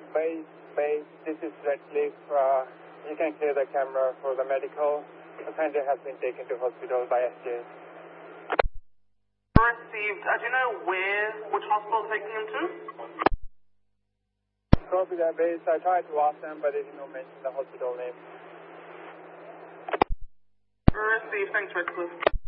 Base, this is Redcliffe. You can clear the camera for the medical. The passenger has been taken to hospital by SJ. Received. Do you know which hospital taking him to? Copy that, base. I tried to ask them, but they did not mention the hospital name. Received. Thanks, Redcliffe.